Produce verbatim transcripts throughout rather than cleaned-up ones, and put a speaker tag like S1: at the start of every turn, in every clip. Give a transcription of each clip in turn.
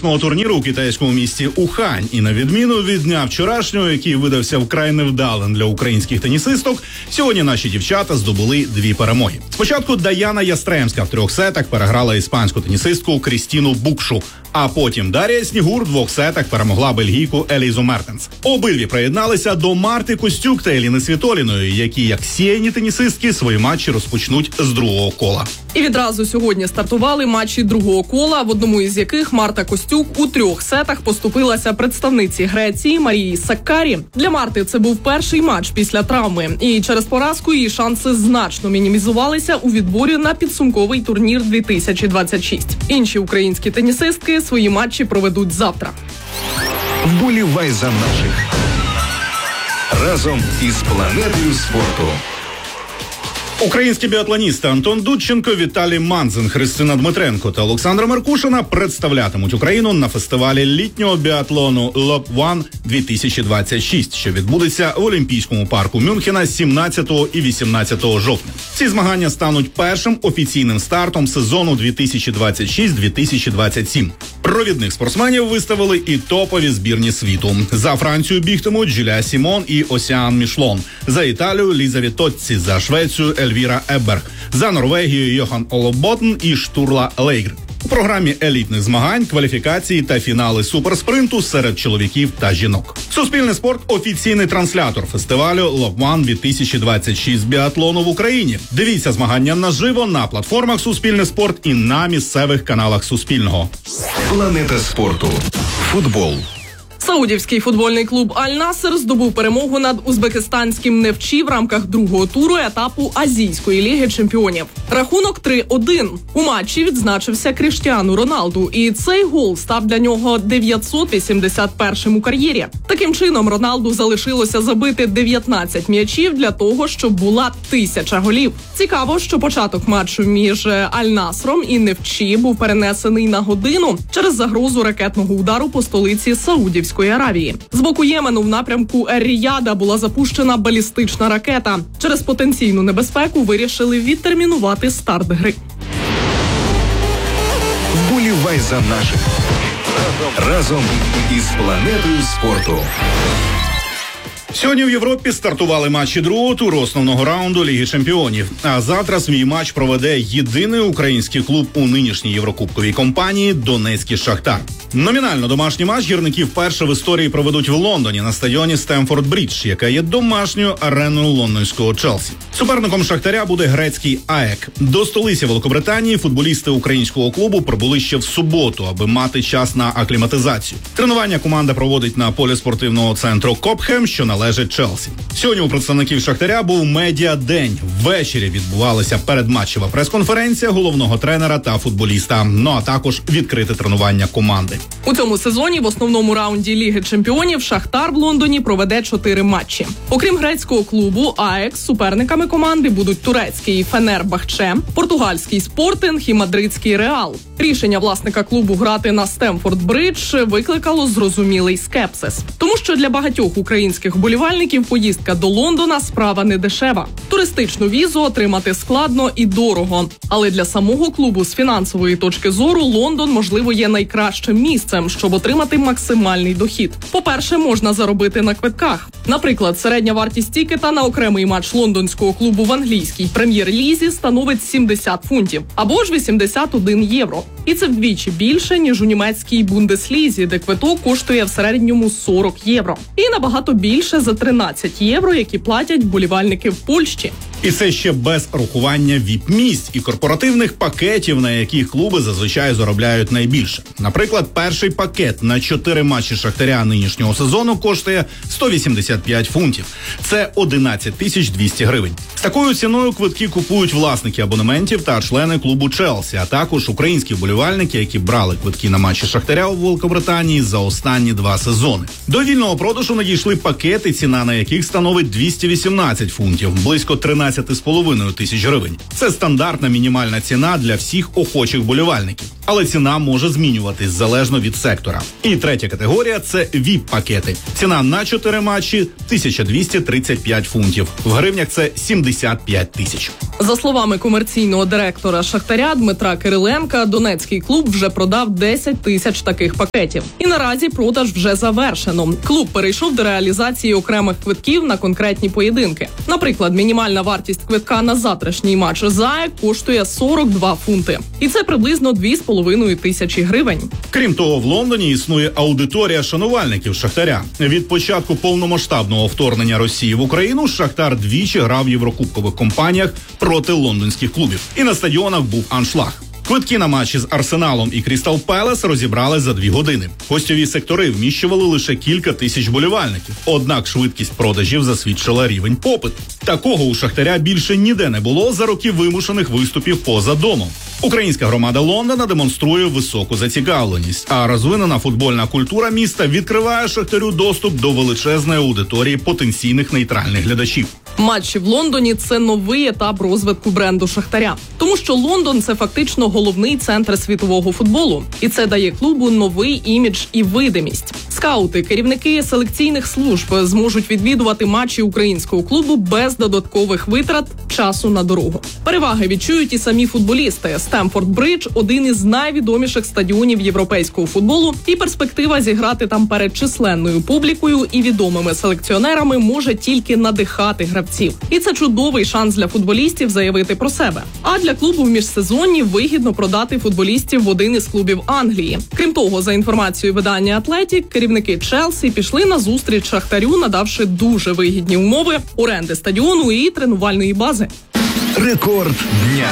S1: олімпійського турніру у китайському місті Ухань. І на відміну від дня вчорашнього, який видався вкрай невдалим для українських тенісисток, сьогодні наші дівчата здобули дві перемоги. Спочатку Даяна Ястремська в трьох сетах переграла іспанську тенісистку Крістіну Букшу, а потім Дар'я Снігур в двох сетах перемогла бельгійку Елізу Мертенс. Обидві приєдналися до Марти Костюк та Еліни Світоліної, які, як сіяні тенісистки, свої матчі розпочнуть з другого кола.
S2: І відразу сьогодні стартували матчі другого кола, в одному із яких Марта Костюк у трьох сетах поступилася представниці Греції Марії Саккарі. Для Марти це був перший матч після травми, і через поразку її шанси значно мінімізувалися у відборі на підсумковий турнір дві тисячі двадцять шість. Інші українські тенісистки свої матчі проведуть завтра.
S3: Вболівай за наших. Разом із планетою спорту.
S1: Українські біатлоністи Антон Дудченко, Віталій Манзин, Христина Дмитренко та Олександра Меркушина представлятимуть Україну на фестивалі літнього біатлону Лоб Ван дві тисячі двадцять шість, що відбудеться в Олімпійському парку Мюнхена сімнадцятого і вісімнадцятого жовтня. Ці змагання стануть першим офіційним стартом сезону дві тисячі двадцять шість - дві тисячі двадцять сім. Провідних спортсменів виставили і топові збірні світу. За Францію бігтимуть Жюля Сімон і Осіан Мішлон. За Італію Ліза Вітоцці, за Швецію Ельвіра Ебберг, за Норвегію Йохан Олоботн і Штурла Лейгр. У програмі елітних змагань, кваліфікації та фінали суперспринту серед чоловіків та жінок. Суспільний спорт – офіційний транслятор фестивалю Лоб Ван дві тисячі двадцять шість біатлону в Україні. Дивіться змагання наживо на платформах Суспільний спорт і на місцевих каналах Суспільного.
S3: Планета спорту. Футбол.
S2: Саудівський футбольний клуб Аль-Насер здобув перемогу над узбекистанським Нефчі в рамках другого туру етапу Азійської ліги чемпіонів. Рахунок три один. У матчі відзначився Кріштіану Роналду, і цей гол став для нього дев'ятсот вісімдесят першим у кар'єрі. Таким чином, Роналду залишилося забити дев'ятнадцять м'ячів для того, щоб була тисяча голів. Цікаво, що початок матчу між Аль-Насром і Нефчі був перенесений на годину через загрозу ракетного удару по столиці Саудівської Аравії. З боку Ємену в напрямку Ер-Ріяда була запущена балістична ракета. Через потенційну небезпеку вирішили відтермінувати старт гри.
S3: Вболівай за наших. Разом із планетою спорту.
S1: Сьогодні в Європі стартували матчі другого туру основного раунду Ліги чемпіонів. А завтра свій матч проведе єдиний український клуб у нинішній єврокубковій кампанії «Донецький Шахтар». Номінально домашній матч гірники вперше в історії проведуть в Лондоні на стадіоні Стемфорд-Брідж, яка є домашньою ареною лондонського Челсі. Суперником Шахтаря буде грецький АЕК. До столиці Великобританії футболісти українського клубу прибули ще в суботу, аби мати час на акліматизацію. Тренування команда проводить на полі спортивного центру Копхем, що належить Челсі. Сьогодні у представників Шахтаря був медіадень. Ввечері відбувалася передматчева прес-конференція головного тренера та футболіста, ну а також відкрите тренування команди.
S2: У цьому сезоні в основному раунді Ліги чемпіонів Шахтар в Лондоні проведе чотири матчі. Окрім грецького клубу АЕК, суперниками команди будуть турецький Фенербахче, португальський Спортинг і мадридський Реал. Рішення власника клубу грати на Стемфорд-Бридж викликало зрозумілий скепсис. Тому що для багатьох українських вболівальників поїздка до Лондона – справа не дешева. Туристичну візу отримати складно і дорого. Але для самого клубу з фінансової точки зору Лондон, можливо, є найкращим місцем, щоб отримати максимальний дохід. По-перше, можна заробити на квитках. Наприклад, середня вартість тікета на окремий матч лондонського клубу в англійській прем'єр-лізі становить сімдесят фунтів, або ж вісімдесят один євро. І це вдвічі більше, ніж у німецькій Бундеслізі, де квиток коштує в середньому сорок євро. І набагато більше за тринадцять євро, які платять вболівальники в Польщі.
S1: І це ще без рахування віп-місць і корпоративних пакетів, на яких клуби зазвичай заробляють найбільше. Наприклад, перший пакет на чотири матчі Шахтаря нинішнього сезону коштує сто вісімдесят п'ять фунтів. Це одинадцять тисяч двісті гривень. З такою ціною квитки купують власники абонементів та члени клубу Челсі, а також українські вболівальники, які брали квитки на матчі Шахтаря у Великобританії за останні два сезони. До вільного продажу надійшли пакети, ціна на яких становить двісті вісімнадцять фунтів, близько тринадцять одинадцять з половиною тисяч гривень. Це стандартна мінімальна ціна для всіх охочих болівальників. Але ціна може змінюватись залежно від сектора. І третя категорія – це віп-пакети. Ціна на чотири матчі – тисяча двісті тридцять п'ять фунтів. В гривнях це сімдесят п'ять тисяч.
S2: За словами комерційного директора «Шахтаря» Дмитра Кириленка, донецький клуб вже продав десять тисяч таких пакетів. І наразі продаж вже завершено. Клуб перейшов до реалізації окремих квитків на конкретні поєдинки. Наприклад, мінімальна вартість квитка на завтрашній матч з АЕК коштує сорок два фунти. І це приблизно дві з половиною тисячі гривень.
S1: Крім того, в Лондоні існує аудиторія шанувальників «Шахтаря». Від початку повномасштабного вторгнення Росії в Україну «Шахтар» двічі грав в єврокубкових компаніях проти лондонських клубів. І на стадіонах був аншлаг. Квитки на матчі з Арсеналом і Крістал Пелес розібрали за дві години. Гостьові сектори вміщували лише кілька тисяч болівальників. Однак швидкість продажів засвідчила рівень попиту. Такого у «Шахтаря» більше ніде не було за роки вимушених виступів поза домом. Українська громада Лондона демонструє високу зацікавленість, а розвинена футбольна культура міста відкриває «Шахтарю» доступ до величезної аудиторії потенційних нейтральних глядачів.
S2: Матчі в Лондоні – це новий етап розвитку бренду «Шахтаря». Тому що Лондон – це фактично головний центр світового футболу. І це дає клубу новий імідж і видимість. Скаути, керівники селекційних служб зможуть відвідувати матчі українського клубу без додаткових витрат часу на дорогу. Переваги відчують і самі футболісти. Стемфорд-Бридж – один із найвідоміших стадіонів європейського футболу, і перспектива зіграти там перед численною публікою і відомими селекціонерами може тільки надихати гравців. І це чудовий шанс для футболістів заявити про себе. А для клубу в міжсезонні вигідно продати футболістів в один із клубів Англії. Крім того, за інформацією видання «Атлетік», керівники Челсі пішли на зустріч «Шахтарю», надавши дуже вигідні умови оренди стадіону і тренувальної бази.
S3: Рекорд дня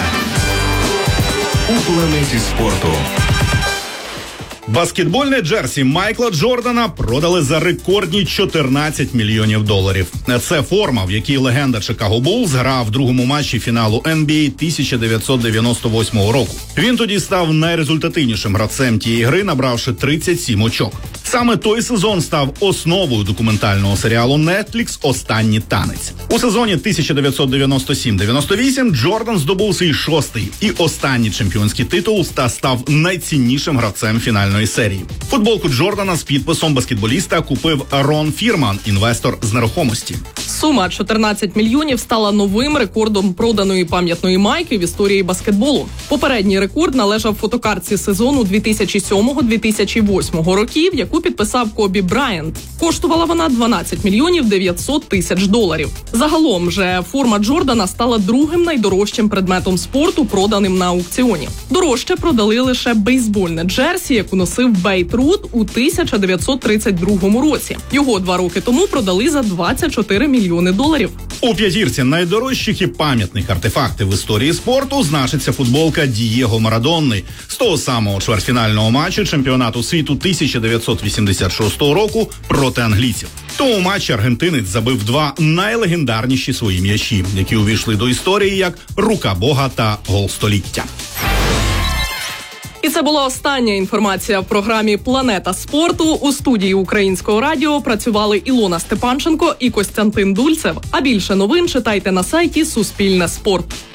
S3: у планеті спорту.
S1: Баскетбольне джерсі Майкла Джордана продали за рекордні чотирнадцять мільйонів доларів. Це форма, в якій легенда Чикаго Буллз грав в другому матчі фіналу ен бі ей тисяча дев'ятсот дев'яносто восьмого року. Він тоді став найрезультативнішим гравцем тієї гри, набравши тридцять сім очок. Саме той сезон став основою документального серіалу Netflix «Останній танець». У сезоні тисяча дев'ятсот дев'яносто сім дев'яносто вісім Джордан здобув свій шостий і останній чемпіонський титул та став найціннішим гравцем фінальної серії. Футболку Джордана з підписом баскетболіста купив Рон Фірман, інвестор з нерухомості.
S2: Сума чотирнадцять мільйонів стала новим рекордом проданої пам'ятної майки в історії баскетболу. Попередній рекорд належав фотокартці сезону дві тисячі сьомого - дві тисячі восьмого років, яку підписав Кобі Брайант. Коштувала вона дванадцять мільйонів дев'ятсот тисяч доларів. Загалом же форма Джордана стала другим найдорожчим предметом спорту, проданим на аукціоні. Дорожче продали лише бейсбольне джерсі, яку носив Бейб Рут у тисяча дев'ятсот тридцять другому році. Його два роки тому продали за двадцять чотири мільйони доларів.
S1: У п'ятірці найдорожчих і пам'ятних артефактів в історії спорту значиться футболка Дієго Марадонни з того самого чвертьфінального матчу чемпіонату світу тисяча дев'ятсот вісімдесят шостого року проти англійців. В тому матчі аргентинець забив два найлегендарніші свої м'ячі, які увійшли до історії як «Рука Бога» та «Гол століття».
S2: І це була остання інформація в програмі «Планета спорту». У студії Українського радіо працювали Ілона Степанченко і Костянтин Дульцев. А більше новин читайте на сайті Суспільне спорт.